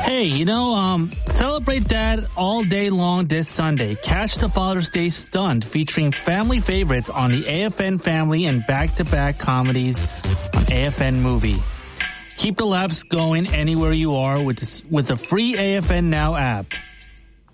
Hey, celebrate Dad all day long this Sunday. Catch the Father's Day Stunt featuring family favorites on the AFN Family and back-to-back comedies on AFN Movie. Keep the laughs going anywhere you are with the free AFN Now app.